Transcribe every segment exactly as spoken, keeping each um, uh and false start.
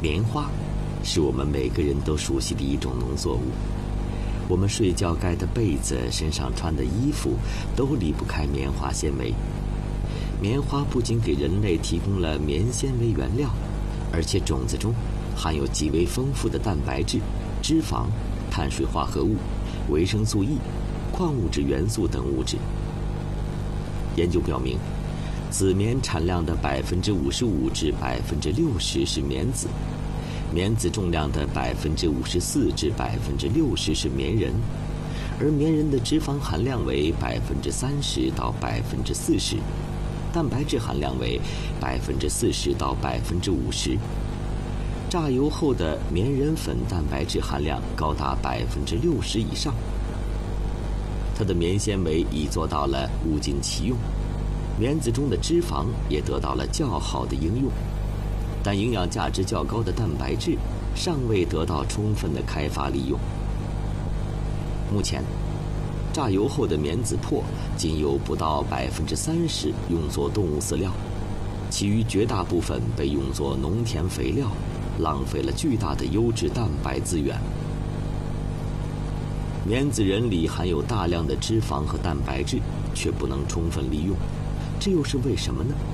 棉花是我们每个人都熟悉的一种农作物，我们睡觉盖的被子、身上穿的衣服都离不开棉花纤维。棉花不仅给人类提供了棉纤维原料，而且种子中含有极为丰富的蛋白质、脂肪、碳水化合物、维生素 E、矿物质元素等物质。研究表明，紫棉产量的百分之五十五至百分之六十是棉籽，棉籽重量的百分之五十四至百分之六十是棉仁，而棉仁的脂肪含量为百分之三十到百分之四十，蛋白质含量为百分之四十到百分之五十。榨油后的棉仁粉蛋白质含量高达百分之六十以上。它的棉纤维已做到了物尽其用，棉籽中的脂肪也得到了较好的应用，但营养价值较高的蛋白质尚未得到充分的开发利用。目前，榨油后的棉籽粕仅有不到百分之三十用作动物饲料，其余绝大部分被用作农田肥料，浪费了巨大的优质蛋白资源。棉籽仁里含有大量的脂肪和蛋白质，却不能充分利用，这又是为什么呢？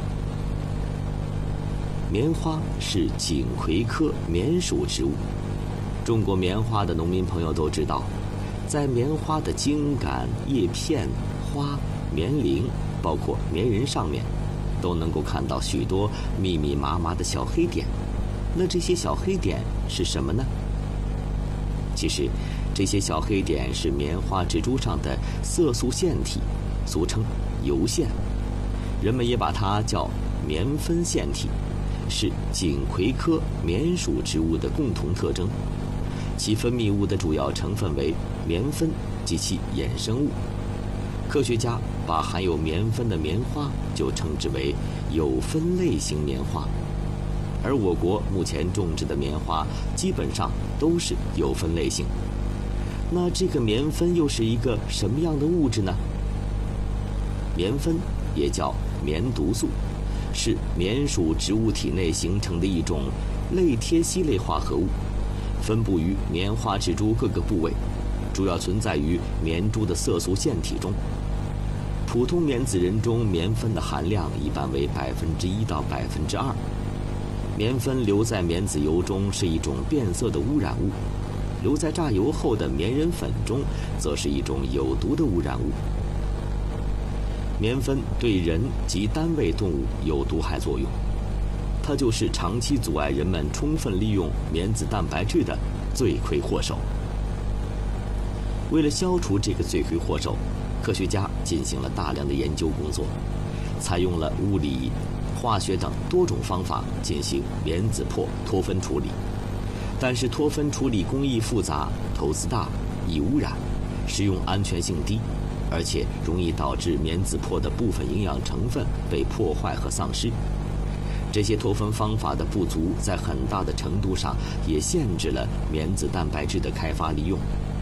棉花是锦葵科棉属植物，种过棉花的农民朋友都知道，在棉花的茎秆、叶片、花、棉铃，包括棉仁上面，都能够看到许多密密麻麻的小黑点。那这些小黑点是什么呢？其实，这些小黑点是棉花植株上的色素腺体，俗称油腺，人们也把它叫棉分腺体，是锦葵科棉属植物的共同特征。其分泌物的主要成分为棉分及其衍生物。科学家把含有棉分的棉花就称之为有分类型棉花，而我国目前种植的棉花基本上都是有分类型。那这个棉分又是一个什么样的物质呢？棉分也叫棉毒素，是棉属植物体内形成的一种类萜烯类化合物，分布于棉花植株各个部位，主要存在于棉株的色素腺体中。普通棉籽仁中棉分的含量一般为百分之一到百分之二。棉分留在棉籽油中是一种变色的污染物，留在榨油后的棉仁粉中则是一种有毒的污染物。棉分对人及单位动物有毒害作用，它就是长期阻碍人们充分利用棉籽蛋白质的罪魁祸首。为了消除这个罪魁祸首，科学家进行了大量的研究工作，采用了物理、化学等多种方法进行棉籽粕脱分处理。但是脱分处理工艺复杂、投资大、易污染、使用安全性低，而且容易导致棉籽粕的部分营养成分被破坏和丧失。这些脱分方法的不足，在很大的程度上也限制了棉籽蛋白质的开发利用。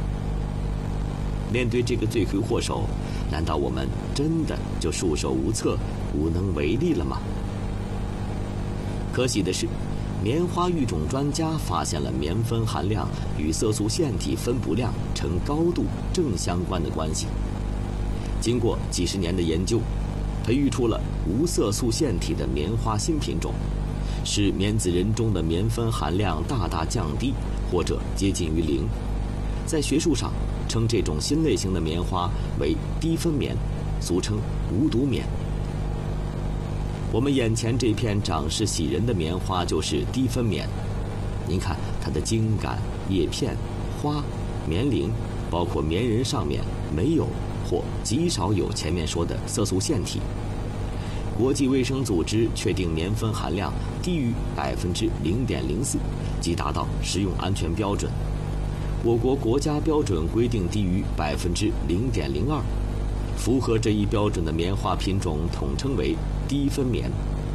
面对这个罪魁祸首，难道我们真的就束手无策、无能为力了吗？可喜的是，棉花育种专家发现了棉分含量与色素腺体分布量呈高度正相关的关系。经过几十年的研究，培育出了无色素腺体的棉花新品种，使棉籽仁中的棉分含量大大降低，或者接近于零。在学术上，称这种新类型的棉花为低分棉，俗称无毒棉。我们眼前这片长势喜人的棉花就是低分棉，您看它的茎秆、叶片、花、棉铃，包括棉仁上面没有或极少有前面说的色素腺体。国际卫生组织确定棉分含量低于百分之零点零四，即达到食用安全标准。我国国家标准规定低于百分之零点零二，符合这一标准的棉花品种统称为低分棉。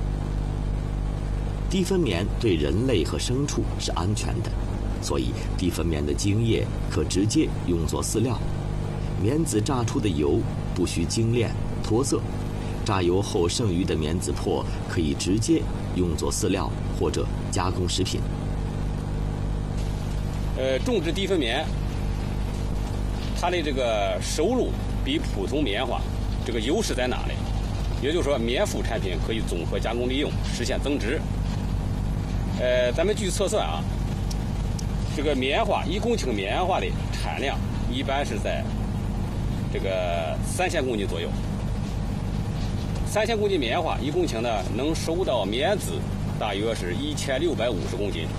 低分棉对人类和牲畜是安全的，所以低分棉的茎叶可直接用作饲料。棉籽榨出的油不需精炼脱色，榨油后剩余的棉籽粕可以直接用作饲料或者加工食品， 呃，种植低分棉，它的这个收入比普通棉花这个优势在哪里？也就是说，棉副产品可以综合加工利用，实现增值。呃，咱们据测算啊，这个棉花一公顷棉花的产量一般是在这个三千公斤左右。三千公斤棉花一公顷呢，能收到棉籽大约是一千六百五十公斤。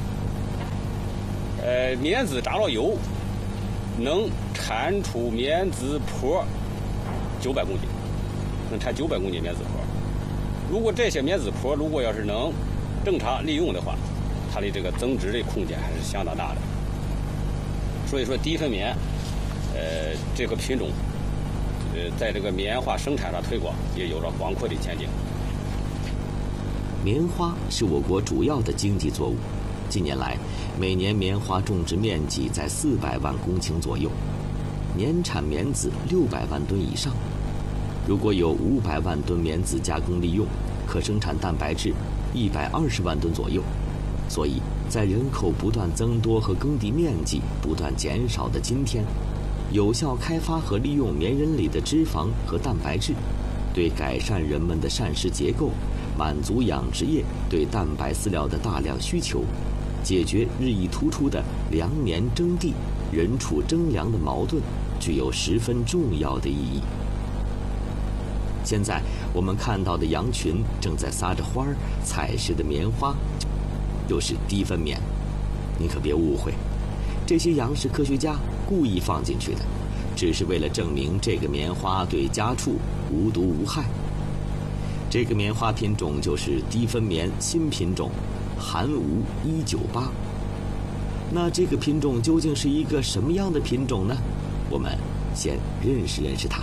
呃，棉籽榨了油，能产出棉籽粕九百公斤，能产九百公斤棉籽粕。如果这些棉籽粕如果要是能正常利用的话，它的这个增值的空间还是相当大的。所以说，低分棉，呃，这个品种，呃，在这个棉花生产上推广也有着广阔的前景。 棉花是我国主要的经济作物。近年来，每年棉花种植面积在四百万公顷左右，年产棉籽六百万吨以上。如果有五百万吨棉籽加工利用，可生产蛋白质一百二十万吨左右。所以，在人口不断增多和耕地面积不断减少的今天，有效开发和利用棉仁里的脂肪和蛋白质，对改善人们的膳食结构，满足养殖业对蛋白饲料的大量需求，解决日益突出的粮棉征地、人畜争粮的矛盾，具有十分重要的意义。现在我们看到的羊群正在撒着花儿采食的棉花，就是低分棉。你可别误会，这些羊是科学家故意放进去的，只是为了证明这个棉花对家畜无毒无害。这个棉花品种就是低分棉新品种寒吴一九八。那这个品种究竟是一个什么样的品种呢？我们先认识认识它。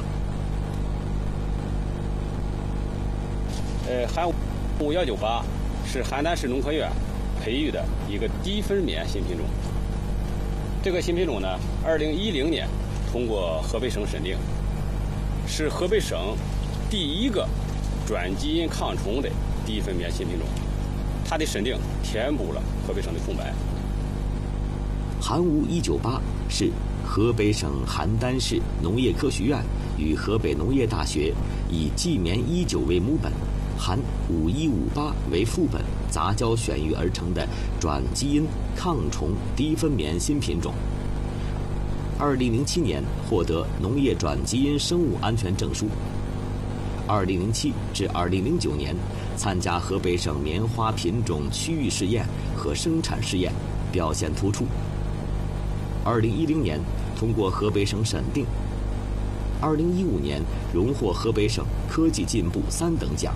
呃，寒吴幺九八是邯郸市农科院培育的一个低分棉新品种。这个新品种呢，二零一零年通过河北省审定，是河北省第一个转基因抗虫的低分棉新品种。它的审定填补了河北省的空白。 寒吴一九八是河北省邯郸市农业科学院与河北农业大学以纪棉一九为母本，含五一五八为副本杂交选育而成的转基因抗虫低分棉新品种。二零零七年获得农业转基因生物安全证书。二零零七至二零零九年参加河北省棉花品种区域试验和生产试验，表现突出。二零一零年通过河北省审定。二零一五年荣获河北省科技进步三等奖。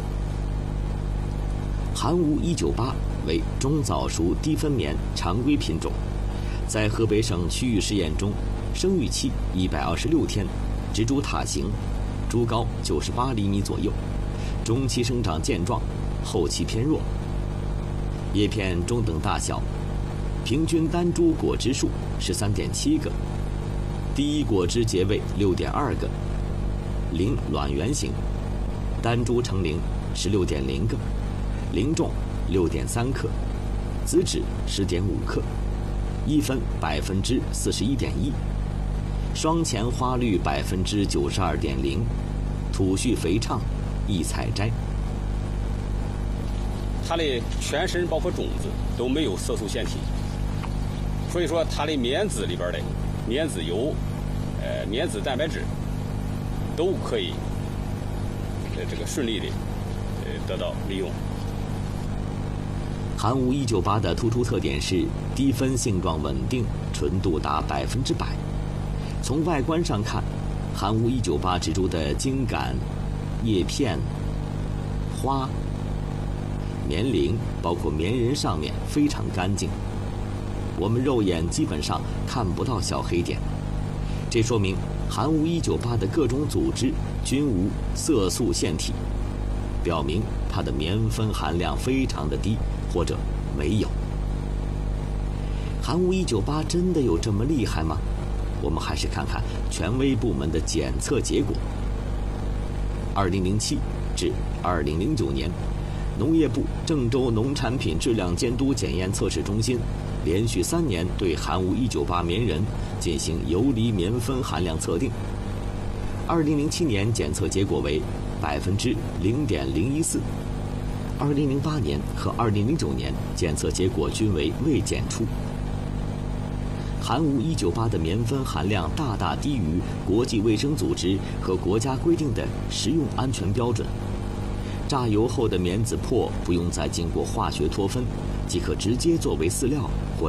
寒吴一九八为中早熟低分棉常规品种，在河北省区域试验中，生育期一百二十六天，植株塔形，株高九十八厘米左右，中期生长健壮，后期偏弱，叶片中等大小，平均单株果汁数十三点七个，第一果汁节位六点二个，鳞卵圆形，单株成龄十六点零个，龄重六点三克，子脂十点五克，一分百分之四十一点一，双前花率百分之九十二点零，土序肥畅，易采摘。 它的全身包括种子都没有色素腺体，所以说它的棉籽里边的棉籽油、呃棉籽蛋白质都可以呃这个顺利的呃得到利用。 寒吴一九八的突出特点是低分性状稳定，纯度达百分之百。从外观上看，寒吴一九八植株的茎秆、叶片、花、棉龄，包括棉仁上面非常干净，我们肉眼基本上看不到小黑点，这说明寒吴一九八的各种组织均无色素腺体，表明它的棉分含量非常的低或者没有。寒吴一九八真的有这么厉害吗？我们还是看看权威部门的检测结果。二零零七至二零零九年， 农业部郑州农产品质量监督检验测试中心连续三年对含戊一九八棉仁进行游离棉酚含量测定。二零零七年检测结果为百分之零点零一四，二零零八年和二零零九年检测结果均为未检出。含戊一九八的棉酚含量大大低于国际卫生组织和国家规定的食用安全标准。榨油后的棉籽粕不用再经过化学脱分，即可直接作为饲料或